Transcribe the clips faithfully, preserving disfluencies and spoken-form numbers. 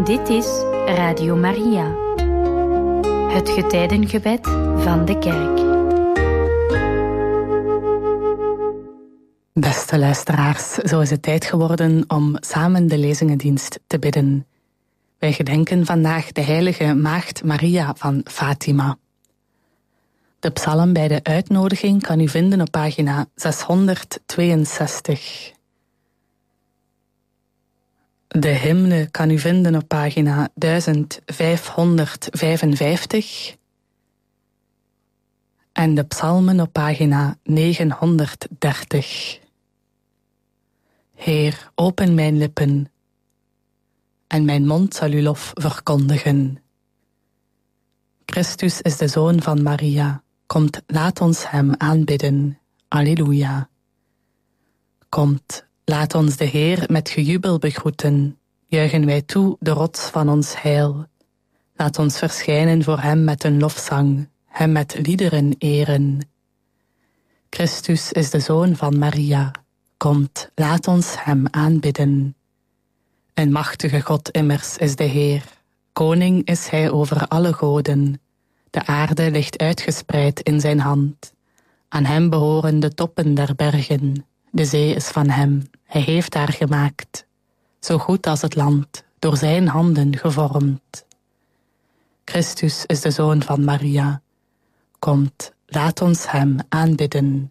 Dit is Radio Maria, het getijdengebed van de kerk. Beste luisteraars, zo is het tijd geworden om samen de lezingendienst te bidden. Wij gedenken vandaag de heilige maagd Maria van Fatima. De psalm bij de uitnodiging kan u vinden op pagina zeshonderdtweeënzestig. De hymne kan u vinden op pagina duizend vijfhonderdvijfenvijftig en de psalmen op pagina negenhonderddertig. Heer, open mijn lippen en mijn mond zal uw lof verkondigen. Christus is de Zoon van Maria. Komt, laat ons hem aanbidden. Alleluia. Komt, laat ons de Heer met gejubel begroeten. Juichen wij toe de rots van ons heil. Laat ons verschijnen voor hem met een lofzang, hem met liederen eren. Christus is de Zoon van Maria. Komt, laat ons hem aanbidden. Een machtige God immers is de Heer. Koning is hij over alle goden. De aarde ligt uitgespreid in zijn hand. Aan hem behoren de toppen der bergen. De zee is van hem, hij heeft haar gemaakt. Zo goed als het land, door zijn handen gevormd. Christus is de Zoon van Maria. Komt, laat ons hem aanbidden.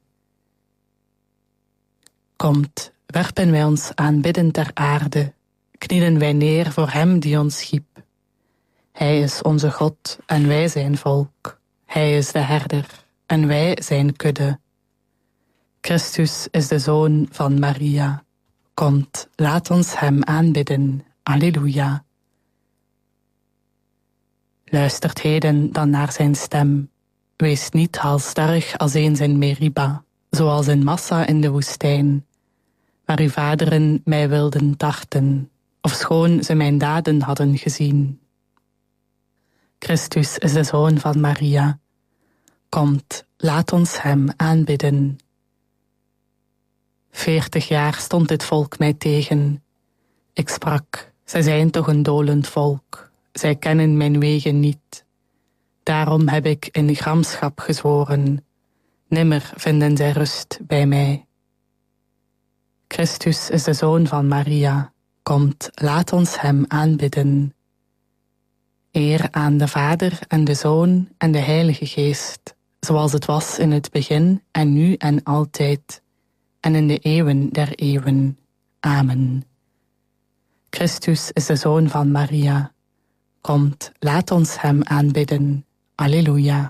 Komt, werpen wij ons aanbiddend ter aarde. Knielen wij neer voor hem die ons schiep. Hij is onze God en wij zijn volk. Hij is de herder en wij zijn kudde. Christus is de Zoon van Maria. Komt, laat ons hem aanbidden. Alleluia. Luistert heden dan naar zijn stem. Wees niet halstarrig als eens in Meriba, zoals in Massa in de woestijn, waar uw vaderen mij wilden tarten, ofschoon ze mijn daden hadden gezien. Christus is de Zoon van Maria. Komt, laat ons hem aanbidden. Veertig jaar stond dit volk mij tegen. Ik sprak, zij zijn toch een dolend volk. Zij kennen mijn wegen niet. Daarom heb ik in gramschap gezworen. Nimmer vinden zij rust bij mij. Christus is de Zoon van Maria. Komt, laat ons hem aanbidden. Eer aan de Vader en de Zoon en de Heilige Geest, zoals het was in het begin en nu en altijd, en in de eeuwen der eeuwen. Amen. Christus is de Zoon van Maria. Komt, laat ons hem aanbidden. Alleluia.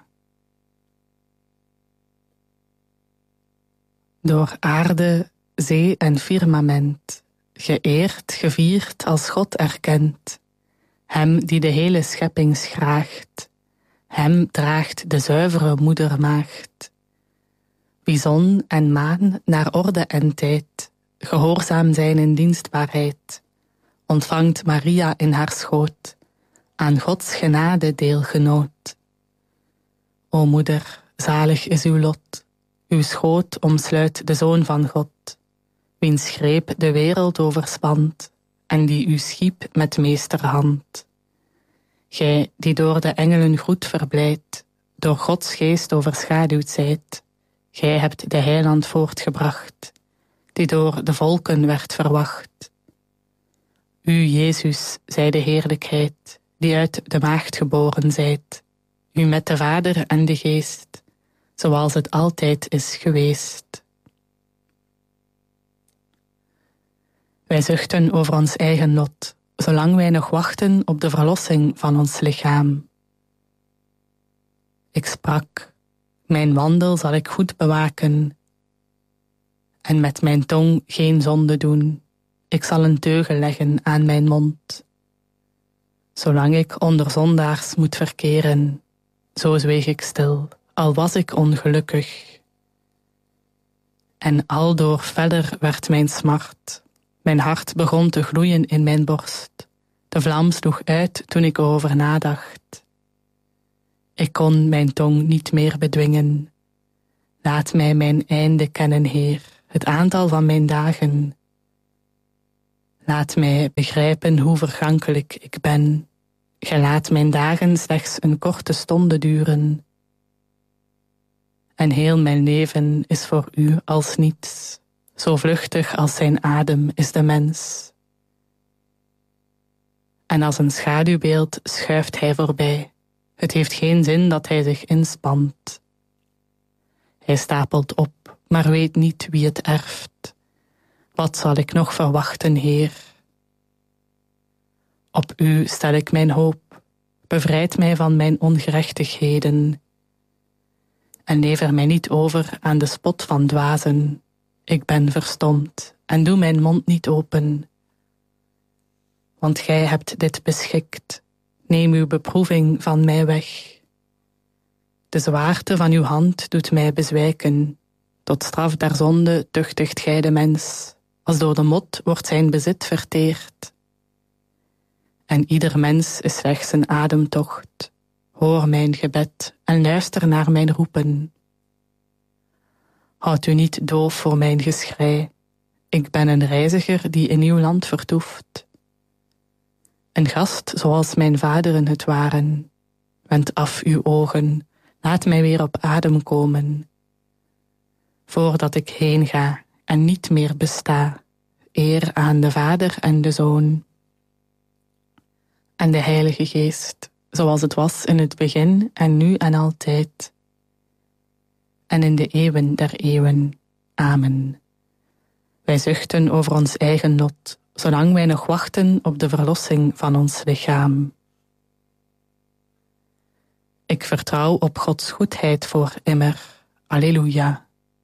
Door aarde, zee en firmament, geëerd, gevierd als God erkend, hem die de hele schepping schraagt, hem draagt de zuivere moedermaagd. Wie zon en maan naar orde en tijd gehoorzaam zijn in dienstbaarheid, ontvangt Maria in haar schoot, aan Gods genade deelgenoot. O moeder, zalig is uw lot, uw schoot omsluit de Zoon van God, wiens greep de wereld overspant en die u schiep met meesterhand. Gij die door de engelen goed verblijd, door Gods geest overschaduwd zijt, gij hebt de heiland voortgebracht, die door de volken werd verwacht. U, Jezus, zij de heerlijkheid, die uit de maagd geboren zijt, u met de Vader en de Geest, zoals het altijd is geweest. Wij zuchten over ons eigen lot, zolang wij nog wachten op de verlossing van ons lichaam. Ik sprak, mijn wandel zal ik goed bewaken, en met mijn tong geen zonde doen. Ik zal een teugel leggen aan mijn mond. Zolang ik onder zondaars moet verkeren, zo zweeg ik stil, al was ik ongelukkig. En aldoor feller werd mijn smart. Mijn hart begon te gloeien in mijn borst. De vlam sloeg uit toen ik erover nadacht. Ik kon mijn tong niet meer bedwingen. Laat mij mijn einde kennen, Heer, het aantal van mijn dagen. laat mij begrijpen hoe vergankelijk ik ben. Gij laat mijn dagen slechts een korte stonde duren. En heel mijn leven is voor u als niets. Zo vluchtig als zijn adem is de mens. En als een schaduwbeeld schuift hij voorbij. Het heeft geen zin dat hij zich inspant. Hij stapelt op, maar weet niet wie het erft. Wat zal ik nog verwachten, Heer? Op u stel ik mijn hoop. Bevrijd mij van mijn ongerechtigheden. En lever mij niet over aan de spot van dwazen. Ik ben verstomd en doe mijn mond niet open. Want gij hebt dit beschikt. Neem uw beproeving van mij weg. De zwaarte van uw hand doet mij bezwijken. Tot straf der zonde tuchtigt gij de mens. Als door de mot wordt zijn bezit verteerd. En ieder mens is slechts een ademtocht. Hoor mijn gebed en luister naar mijn roepen. Houd u niet doof voor mijn geschrei. Ik ben een reiziger die in uw land vertoeft. Een gast zoals mijn vaderen het waren. Wend af uw ogen, laat mij weer op adem komen. Voordat ik heen ga en niet meer besta, eer aan de Vader en de Zoon. En de Heilige Geest, zoals het was in het begin en nu en altijd. En in de eeuwen der eeuwen. Amen. Wij zuchten over ons eigen lot, zolang wij nog wachten op de verlossing van ons lichaam. Ik vertrouw op Gods goedheid voor immer. Alleluia.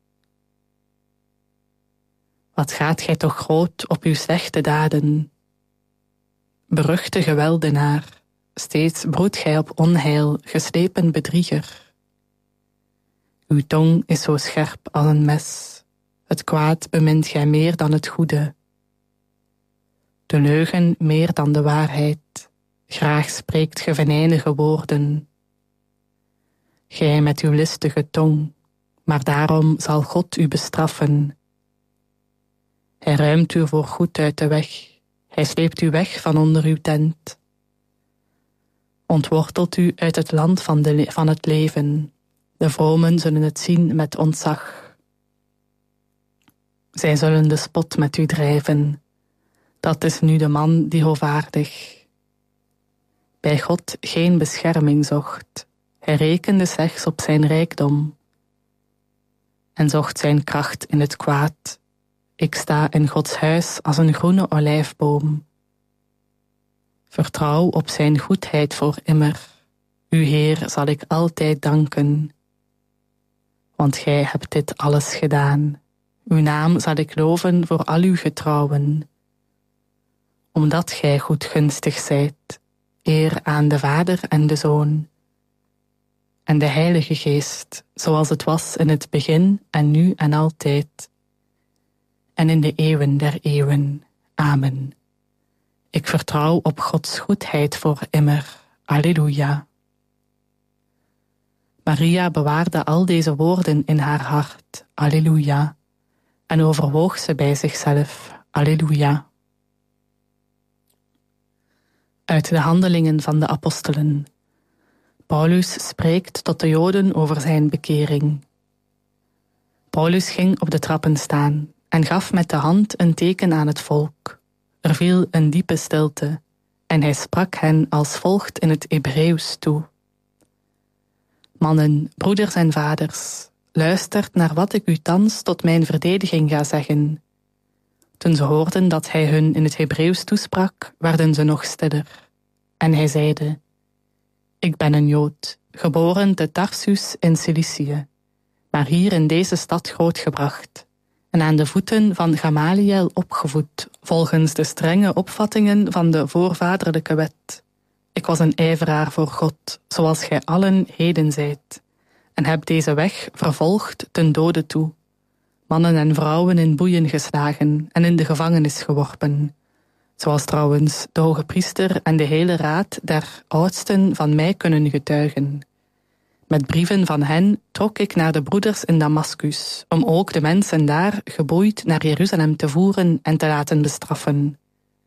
Wat gaat gij toch groot op uw slechte daden? Beruchte geweldenaar, steeds broedt gij op onheil, geslepen bedrieger. Uw tong is zo scherp als een mes, het kwaad bemint gij meer dan het goede. De leugen meer dan de waarheid, graag spreekt ge venijnige woorden. Gij met uw listige tong, maar daarom zal God u bestraffen. Hij ruimt u voor goed uit de weg, hij sleept u weg van onder uw tent. Ontwortelt u uit het land van, de, van het leven, de vromen zullen het zien met ontzag. Zij zullen de spot met u drijven, dat is nu de man die hoovaardig bij God geen bescherming zocht. Hij rekende slechts op zijn rijkdom en zocht zijn kracht in het kwaad. Ik sta in Gods huis als een groene olijfboom. Vertrouw op zijn goedheid voor immer. Uw Heer zal ik altijd danken. Want gij hebt dit alles gedaan. Uw naam zal ik loven voor al uw getrouwen. Omdat gij goedgunstig zijt, eer aan de Vader en de Zoon. En de Heilige Geest, zoals het was in het begin en nu en altijd. En in de eeuwen der eeuwen. Amen. Ik vertrouw op Gods goedheid voor immer. Alleluia. Maria bewaarde al deze woorden in haar hart. Alleluia. En overwoog ze bij zichzelf. Alleluia. Uit de Handelingen van de Apostelen. Paulus spreekt tot de Joden over zijn bekering. Paulus ging op de trappen staan en gaf met de hand een teken aan het volk. Er viel een diepe stilte en hij sprak hen als volgt in het Hebreeuws toe. Mannen, broeders en vaders, luistert naar wat ik u thans tot mijn verdediging ga zeggen. Toen ze hoorden dat hij hun in het Hebreeuws toesprak, werden ze nog stiller. En hij zeide, ik ben een Jood, geboren te Tarsus in Cilicië, maar hier in deze stad grootgebracht en aan de voeten van Gamaliel opgevoed, volgens de strenge opvattingen van de voorvaderlijke wet. Ik was een ijveraar voor God, zoals gij allen heden zijt, en heb deze weg vervolgd ten dode toe, mannen en vrouwen in boeien geslagen en in de gevangenis geworpen, zoals trouwens de hoge priester en de hele raad der oudsten van mij kunnen getuigen. Met brieven van hen trok ik naar de broeders in Damaskus, om ook de mensen daar geboeid naar Jeruzalem te voeren en te laten bestraffen.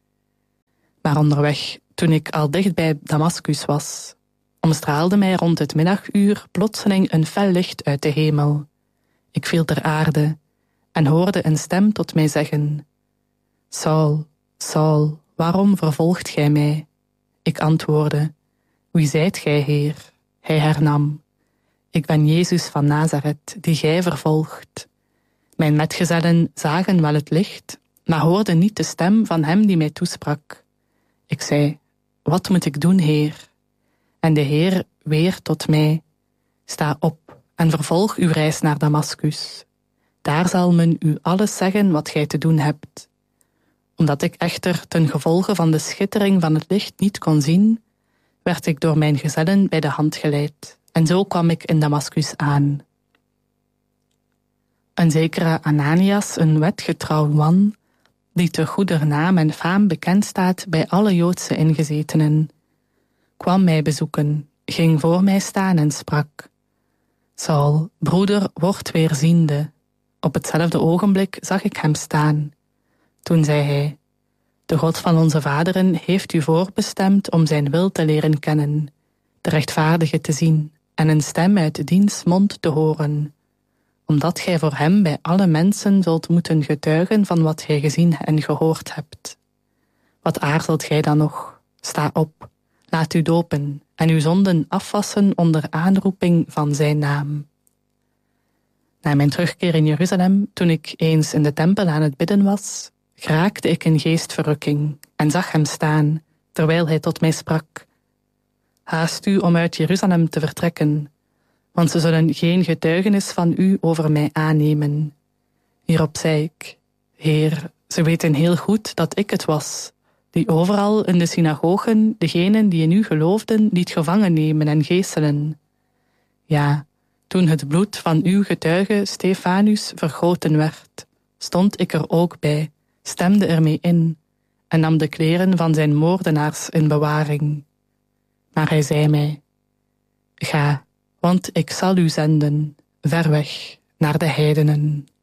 Maar onderweg, toen ik al dicht bij Damascus was, omstraalde mij rond het middaguur plotseling een fel licht uit de hemel. Ik viel ter aarde en hoorde een stem tot mij zeggen: Saul, Saul, waarom vervolgt gij mij? Ik antwoordde: Wie zijt gij, Heer? Hij hernam: Ik ben Jezus van Nazareth, die gij vervolgt. Mijn metgezellen zagen wel het licht, maar hoorden niet de stem van hem die mij toesprak. Ik zei: Wat moet ik doen, Heer? En de Heer weer tot mij: Sta op en vervolg uw reis naar Damascus. Daar zal men u alles zeggen wat gij te doen hebt. Omdat ik echter ten gevolge van de schittering van het licht niet kon zien, werd ik door mijn gezellen bij de hand geleid, en zo kwam ik in Damascus aan. Een zekere Ananias, een wetgetrouw man, die te goeder naam en faam bekend staat bij alle Joodse ingezetenen, kwam mij bezoeken, ging voor mij staan en sprak: Saul, broeder, word weer ziende. Op hetzelfde ogenblik zag ik hem staan. Toen zei hij: De God van onze vaderen heeft u voorbestemd om zijn wil te leren kennen, de rechtvaardige te zien en een stem uit diens mond te horen, omdat gij voor hem bij alle mensen zult moeten getuigen van wat gij gezien en gehoord hebt. Wat aarzelt gij dan nog? Sta op, laat u dopen en uw zonden afwassen onder aanroeping van zijn naam. Na mijn terugkeer in Jeruzalem, toen ik eens in de tempel aan het bidden was, geraakte ik in geestverrukking en zag hem staan, terwijl hij tot mij sprak: Haast u om uit Jeruzalem te vertrekken, want ze zullen geen getuigenis van u over mij aannemen. Hierop zei ik: Heer, ze weten heel goed dat ik het was, die overal in de synagogen degenen die in u geloofden liet gevangen nemen en geeselen. Ja, toen het bloed van uw getuige Stefanus vergoten werd, stond ik er ook bij, stemde ermee in en nam de kleren van zijn moordenaars in bewaring. Maar hij zei mij: Ga, want ik zal u zenden, ver weg, naar de heidenen.